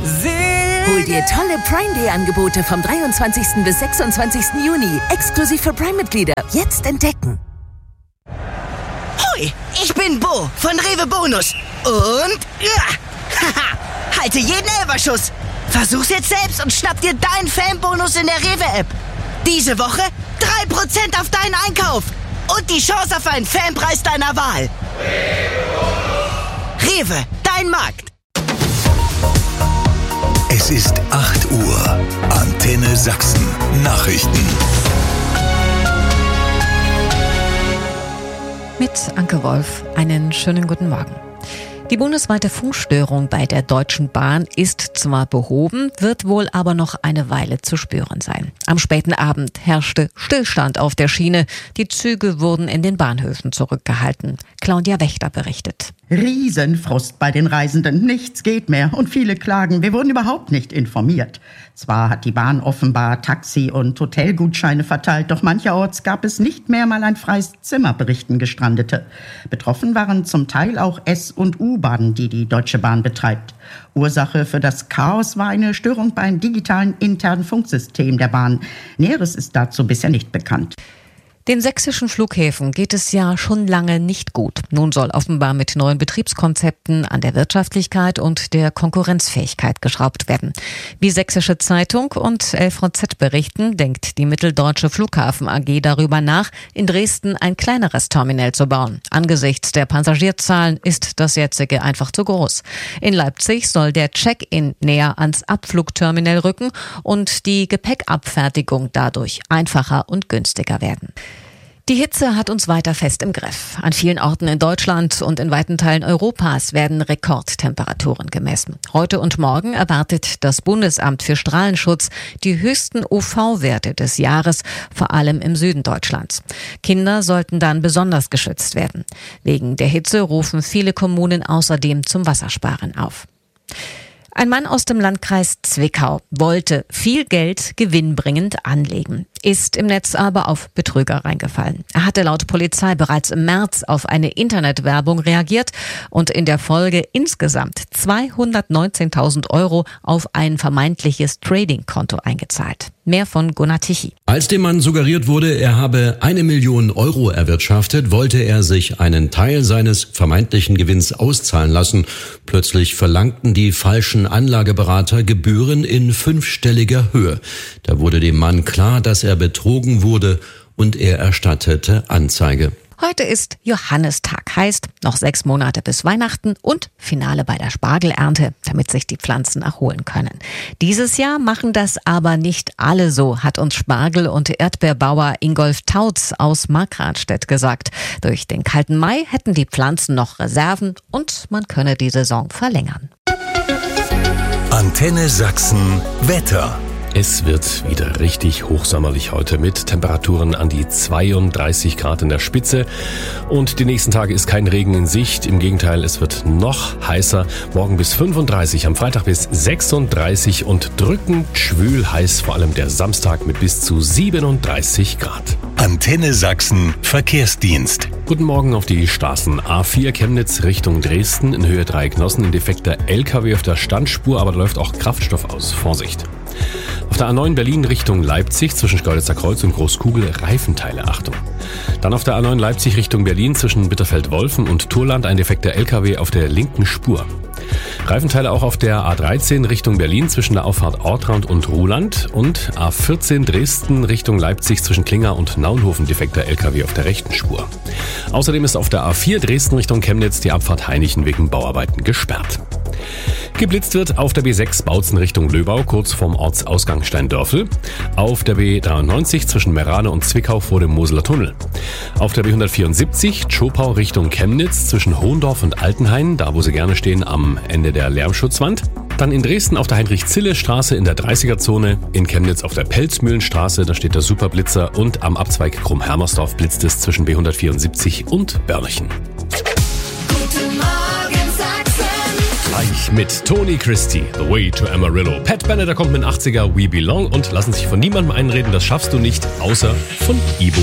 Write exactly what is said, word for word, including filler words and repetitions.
Hol dir tolle Prime Day Angebote vom dreiundzwanzigsten bis sechsundzwanzigsten Juni. Exklusiv für Prime-Mitglieder. Jetzt entdecken. Hoi, ich bin Bo von Rewe Bonus. Und ja, haha, halte jeden Elberschuss. Versuch's jetzt selbst und schnapp dir deinen Fanbonus in der Rewe-App. Diese Woche drei Prozent auf deinen Einkauf. Und die Chance auf einen Fanpreis deiner Wahl. Rewe, dein Markt. Es ist acht Uhr. Antenne Sachsen. Nachrichten. Mit Anke Wolf. Einen schönen guten Morgen. Die bundesweite Funkstörung bei der Deutschen Bahn ist zwar behoben, wird wohl aber noch eine Weile zu spüren sein. Am späten Abend herrschte Stillstand auf der Schiene. Die Züge wurden in den Bahnhöfen zurückgehalten. Claudia Wächter berichtet. Riesenfrust bei den Reisenden. Nichts geht mehr und viele klagen, wir wurden überhaupt nicht informiert. Zwar hat die Bahn offenbar Taxi- und Hotelgutscheine verteilt, doch mancherorts gab es nicht mehr mal ein freies Zimmer, berichten Gestrandete. Betroffen waren zum Teil auch S- und U-Bahnen, die die Deutsche Bahn betreibt. Ursache für das Chaos war eine Störung beim digitalen internen Funksystem der Bahn. Näheres ist dazu bisher nicht bekannt. Den sächsischen Flughäfen geht es ja schon lange nicht gut. Nun soll offenbar mit neuen Betriebskonzepten an der Wirtschaftlichkeit und der Konkurrenzfähigkeit geschraubt werden. Wie Sächsische Zeitung und L V Z berichten, denkt die Mitteldeutsche Flughafen A G darüber nach, in Dresden ein kleineres Terminal zu bauen. Angesichts der Passagierzahlen ist das jetzige einfach zu groß. In Leipzig soll der Check-in näher ans Abflugterminal rücken und die Gepäckabfertigung dadurch einfacher und günstiger werden. Die Hitze hat uns weiter fest im Griff. An vielen Orten in Deutschland und in weiten Teilen Europas werden Rekordtemperaturen gemessen. Heute und morgen erwartet das Bundesamt für Strahlenschutz die höchsten U V-Werte des Jahres, vor allem im Süden Deutschlands. Kinder sollten dann besonders geschützt werden. Wegen der Hitze rufen viele Kommunen außerdem zum Wassersparen auf. Ein Mann aus dem Landkreis Zwickau wollte viel Geld gewinnbringend anlegen, ist im Netz aber auf Betrüger reingefallen. Er hatte laut Polizei bereits im März auf eine Internetwerbung reagiert und in der Folge insgesamt zweihundertneunzehntausend Euro auf ein vermeintliches Trading-Konto eingezahlt. Mehr von Gunnar Tichy. Als dem Mann suggeriert wurde, er habe eine Million Euro erwirtschaftet, wollte er sich einen Teil seines vermeintlichen Gewinns auszahlen lassen. Plötzlich verlangten die falschen Anlageberater Gebühren in fünfstelliger Höhe. Da wurde dem Mann klar, dass er betrogen wurde und er erstattete Anzeige. Heute ist Johannistag, heißt noch sechs Monate bis Weihnachten und Finale bei der Spargelernte, damit sich die Pflanzen erholen können. Dieses Jahr machen das aber nicht alle so, hat uns Spargel- und Erdbeerbauer Ingolf Tautz aus Markranstädt gesagt. Durch den kalten Mai hätten die Pflanzen noch Reserven und man könne die Saison verlängern. Antenne Sachsen Wetter. Es wird wieder richtig hochsommerlich heute mit Temperaturen an die zweiunddreißig Grad in der Spitze. Und die nächsten Tage ist kein Regen in Sicht. Im Gegenteil, es wird noch heißer. Morgen bis fünfunddreißig, am Freitag bis sechsunddreißig und drückend schwül heiß, vor allem der Samstag mit bis zu siebenunddreißig Grad. Antenne Sachsen Verkehrsdienst. Guten Morgen auf die Straßen. A vier Chemnitz Richtung Dresden, in Höhe Dreiecknossen, ein defekter L K W auf der Standspur, aber da läuft auch Kraftstoff aus. Vorsicht. Auf der A neun Berlin Richtung Leipzig zwischen Schkeuditzer Kreuz und Großkugel Reifenteile, Achtung. Dann auf der A neun Leipzig Richtung Berlin zwischen Bitterfeld-Wolfen und Turland ein defekter L K W auf der linken Spur. Reifenteile auch auf der A dreizehn Richtung Berlin zwischen der Auffahrt Ortrand und Ruhland und A vierzehn Dresden Richtung Leipzig zwischen Klinger und Naunhofen defekter L K W auf der rechten Spur. Außerdem ist auf der A vier Dresden Richtung Chemnitz die Abfahrt Hainichen wegen Bauarbeiten gesperrt. Geblitzt wird auf der B sechs Bautzen Richtung Löbau, kurz vorm Ortsausgang Steindörfel. Auf der B dreiundneunzig zwischen Merane und Zwickau vor dem Moseler Tunnel. Auf der B hundertvierundsiebzig Tschopau Richtung Chemnitz zwischen Hohendorf und Altenhain, da wo sie gerne stehen, am Ende der Lärmschutzwand. Dann in Dresden auf der Heinrich-Zille-Straße in der dreißiger-Zone, in Chemnitz auf der Pelzmühlenstraße, da steht der Superblitzer und am Abzweig Krumm-Hermersdorf blitzt es zwischen B hundertvierundsiebzig und Börnchen. Gleich mit Tony Christie, The Way to Amarillo. Pat Benatar kommt mit achtziger We Belong und lassen sich von niemandem einreden, das schaffst du nicht, außer von Ibo.